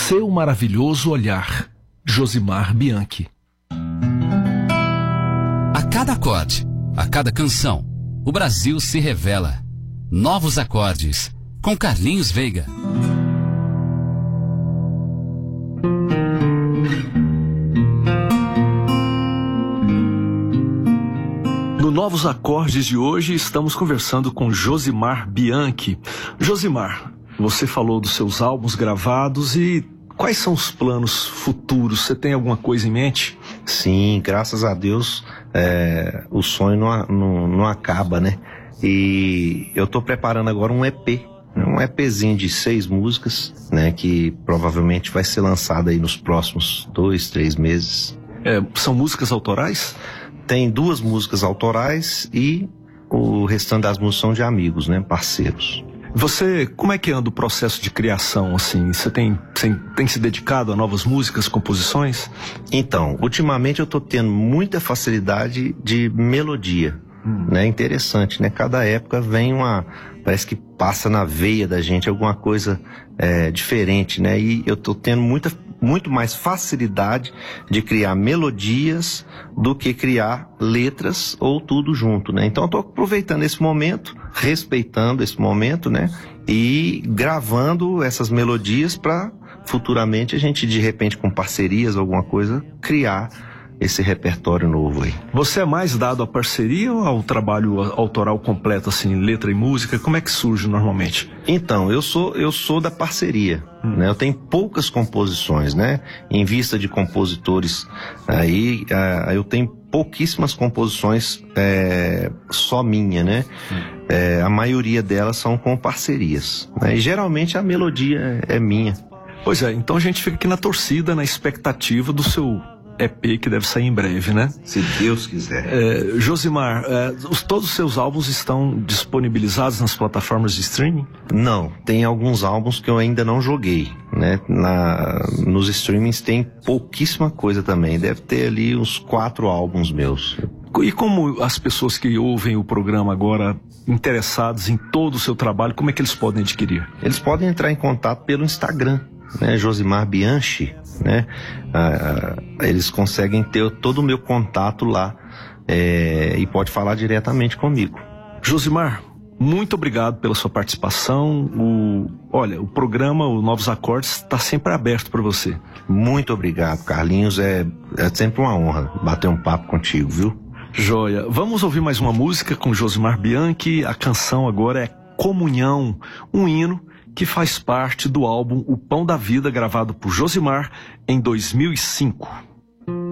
Seu maravilhoso olhar, Josimar Bianchi. A cada acorde, a cada canção, o Brasil se revela. Novos acordes, com Carlinhos Veiga. No Novos Acordes de hoje, estamos conversando com Josimar Bianchi. Josimar, você falou dos seus álbuns gravados e quais são os planos futuros? Você tem alguma coisa em mente? Sim, graças a Deus, o sonho não acaba, né? E eu tô preparando agora um EPzinho de 6 músicas, né? Que provavelmente vai ser lançado aí nos próximos 2, 3 meses. São músicas autorais? Tem 2 músicas autorais e o restante das músicas são de amigos, né? Parceiros. Você, como é que anda o processo de criação, assim? Você tem se dedicado a novas músicas, composições? Então, ultimamente eu tô tendo muita facilidade de melodia, né? Interessante, né? Cada época vem parece que passa na veia da gente alguma coisa diferente, né? E eu tô tendo muito mais facilidade de criar melodias do que criar letras ou tudo junto, né? Então eu tô aproveitando esse momento, respeitando esse momento, né? E gravando essas melodias para futuramente a gente, de repente, com parcerias, alguma coisa, criar esse repertório novo aí. Você é mais dado à parceria ou ao trabalho autoral completo, assim, letra e música? Como é que surge normalmente? Então, eu sou da parceria, né? Eu tenho poucas composições, né? Em vista de compositores aí, eu tenho pouquíssimas composições só minha, né? A maioria delas são com parcerias, né? E geralmente a melodia é minha. Pois é, então a gente fica aqui na torcida, na expectativa do seu EP que deve sair em breve, né? Se Deus quiser. Josimar, todos os seus álbuns estão disponibilizados nas plataformas de streaming? Não, tem alguns álbuns que eu ainda não joguei, né? Nos streamings tem pouquíssima coisa também, deve ter ali uns 4 álbuns meus. E como as pessoas que ouvem o programa agora, interessados em todo o seu trabalho, como é que eles podem adquirir? Eles podem entrar em contato pelo Instagram, né? Josimar Bianchi, né? Eles conseguem ter todo o meu contato lá e pode falar diretamente comigo. Josimar, muito obrigado pela sua participação. O programa, o Novos Acordes, está sempre aberto para você. Muito obrigado, Carlinhos. É sempre uma honra bater um papo contigo, viu? Joia. Vamos ouvir mais uma música com Josimar Bianchi. A canção agora é Comunhão, um hino que faz parte do álbum O Pão da Vida, gravado por Josimar em 2005.